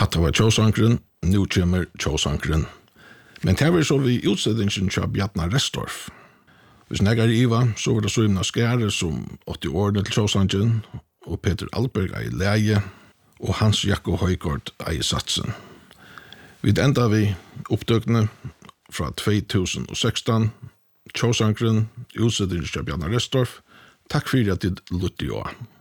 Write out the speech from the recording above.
Hatta var tjåsankren, nu kommer tjåsankren. Men det var så vi utsettingen til Bjarnar Restorff. Hvis negar Iva, så var det Søymna Skære som 80 årene til tjåsankren, og Peter Alberg ei leie, og Hans Jakko Højgaard ei satsen. Vi enda vi oppdøkene fra 2016, tjåsankren, utsettingen til Bjarnar Restorff. Takk for at du lytte jo.